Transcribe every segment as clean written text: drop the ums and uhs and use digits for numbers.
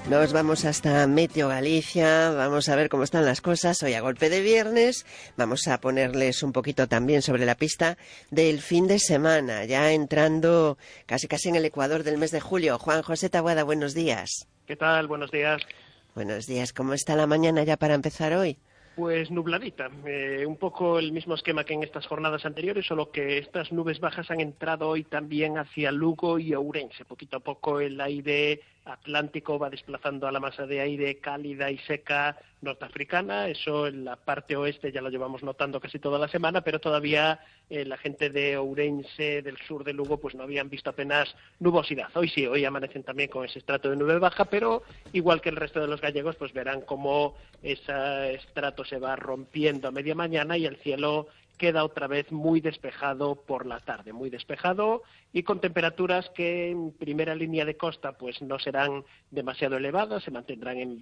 Nos vamos hasta Meteo Galicia, vamos a ver cómo están las cosas hoy a golpe de viernes. Vamos a ponerles un poquito también sobre la pista del fin de semana, ya entrando casi en el ecuador del mes de julio. Juan José Taboada, buenos días. ¿Qué tal? Buenos días. Buenos días, ¿cómo está la mañana ya para empezar hoy? Pues nubladita, un poco el mismo esquema que en estas jornadas anteriores, solo que estas nubes bajas han entrado hoy también hacia Lugo y Ourense. Poquito a poco el aire atlántico va desplazando a la masa de aire cálida y seca norteafricana. Eso en la parte oeste ya lo llevamos notando casi toda la semana, pero todavía la gente de Ourense, del sur de Lugo, pues no habían visto apenas nubosidad. Hoy sí, hoy amanecen también con ese estrato de nube baja, pero igual que el resto de los gallegos, pues verán cómo ese estrato se va rompiendo a media mañana y el cielo queda otra vez muy despejado por la tarde, muy despejado y con temperaturas que en primera línea de costa pues no serán demasiado elevadas, se mantendrán en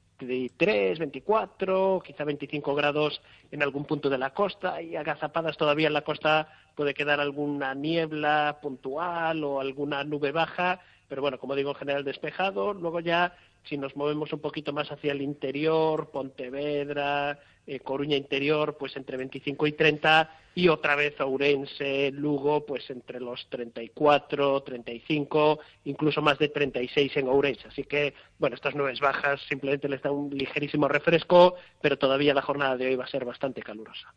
23, 24, quizá 25 grados en algún punto de la costa y agazapadas todavía en la costa puede quedar alguna niebla puntual o alguna nube baja, pero bueno, como digo, en general despejado. Luego ya si nos movemos un poquito más hacia el interior, Pontevedra, Coruña interior, pues entre 25 y 30, y otra vez Ourense, Lugo, pues entre los 34, 35, incluso más de 36 en Ourense. Así que, bueno, estas nubes bajas simplemente les da un ligerísimo refresco, pero todavía la jornada de hoy va a ser bastante calurosa.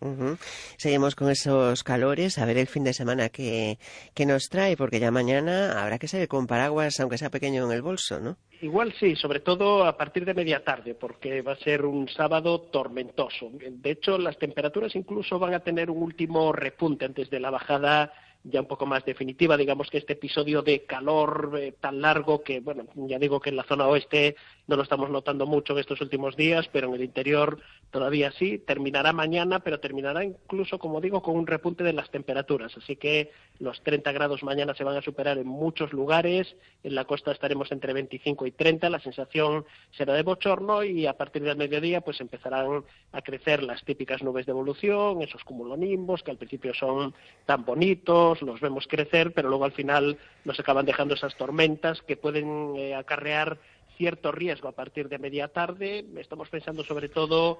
Seguimos con esos calores, a ver el fin de semana que nos trae, porque ya mañana habrá que salir con paraguas, aunque sea pequeño en el bolso, ¿no? Igual sí, sobre todo a partir de media tarde, porque va a ser un sábado tormentoso. De hecho, las temperaturas incluso van a tener un último repunte antes de la bajada ya un poco más definitiva. Digamos que este episodio de calor tan largo que, bueno, ya digo que en la zona oeste no lo estamos notando mucho en estos últimos días, pero en el interior todavía sí, terminará mañana, pero terminará incluso, como digo, con un repunte de las temperaturas. Así que los 30 grados mañana se van a superar en muchos lugares, en la costa estaremos entre 25 y 30, la sensación será de bochorno y a partir del mediodía pues empezarán a crecer las típicas nubes de evolución, esos cumulonimbos que al principio son tan bonitos, los vemos crecer, pero luego al final nos acaban dejando esas tormentas que pueden acarrear cierto riesgo a partir de media tarde. Estamos pensando sobre todo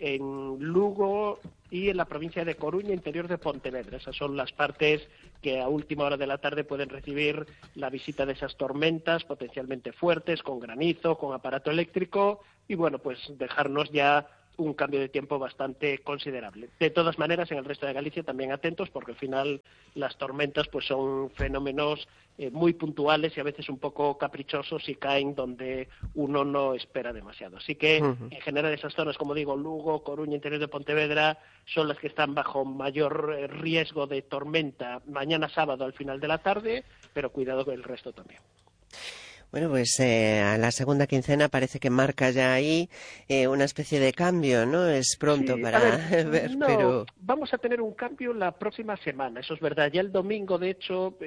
en Lugo y en la provincia de Coruña, interior de Pontevedra. Esas son las partes que a última hora de la tarde pueden recibir la visita de esas tormentas potencialmente fuertes, con granizo, con aparato eléctrico, y bueno, pues dejarnos ya un cambio de tiempo bastante considerable. De todas maneras, en el resto de Galicia también atentos, porque al final las tormentas pues son fenómenos muy puntuales y a veces un poco caprichosos y caen donde uno no espera demasiado. Así que, en general, esas zonas, como digo, Lugo, Coruña, interior de Pontevedra, son las que están bajo mayor riesgo de tormenta mañana sábado al final de la tarde, pero cuidado con el resto también. Bueno, pues a la segunda quincena parece que marca ya ahí una especie de cambio, ¿no? Es pronto sí, para ver, no, pero vamos a tener un cambio la próxima semana, eso es verdad. Ya el domingo, de hecho,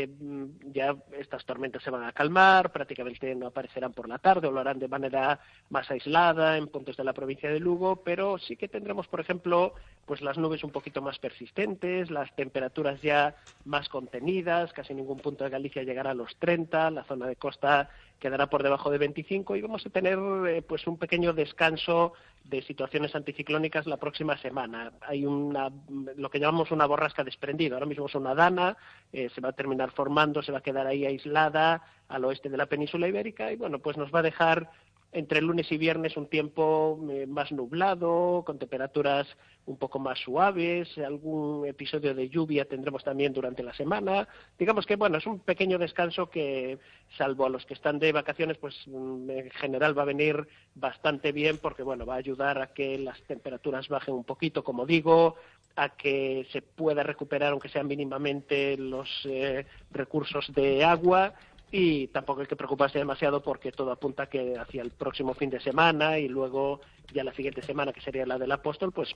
ya estas tormentas se van a calmar, prácticamente no aparecerán por la tarde o lo harán de manera más aislada en puntos de la provincia de Lugo, pero sí que tendremos, por ejemplo, pues las nubes un poquito más persistentes, las temperaturas ya más contenidas, casi ningún punto de Galicia llegará a los 30, la zona de costa quedará por debajo de 25 y vamos a tener pues un pequeño descanso de situaciones anticiclónicas la próxima semana. Hay lo que llamamos una borrasca desprendida, ahora mismo es una dana, se va a terminar formando, se va a quedar ahí aislada al oeste de la península ibérica y bueno, pues nos va a dejar entre lunes y viernes un tiempo más nublado, con temperaturas un poco más suaves, algún episodio de lluvia tendremos también durante la semana. Digamos que, bueno, es un pequeño descanso que, salvo a los que están de vacaciones, pues en general va a venir bastante bien porque, bueno, va a ayudar a que las temperaturas bajen un poquito, como digo, a que se pueda recuperar, aunque sea mínimamente, los recursos de agua. Y tampoco hay que preocuparse demasiado porque todo apunta que hacia el próximo fin de semana y luego ya la siguiente semana, que sería la del Apóstol, pues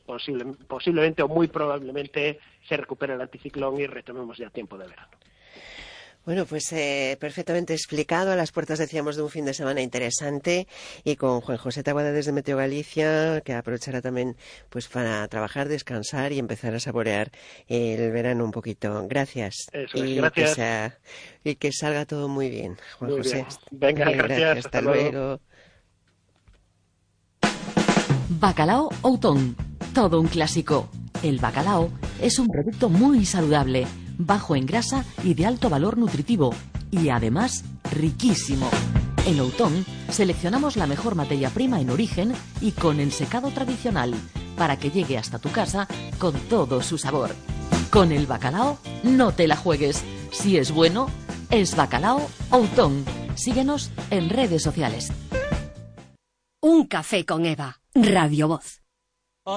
posiblemente o muy probablemente se recupere el anticiclón y retomemos ya tiempo de verano. Bueno, pues perfectamente explicado. A las puertas, decíamos, de un fin de semana interesante, y con Juan José Taboada desde Meteo Galicia, que aprovechará también pues para trabajar, descansar y empezar a saborear el verano un poquito. Gracias. Eso es, gracias. Y que salga todo muy bien, Juan muy José. Bien. Venga, gracias. Hasta luego. Bacalao Outón, todo un clásico. El bacalao es un producto muy saludable, bajo en grasa y de alto valor nutritivo, y además riquísimo. En Outón seleccionamos la mejor materia prima en origen y con el secado tradicional, para que llegue hasta tu casa con todo su sabor. Con el bacalao no te la juegues. Si es bueno, es Bacalao Outón. Síguenos en redes sociales. Un café con Eva, Radio Voz.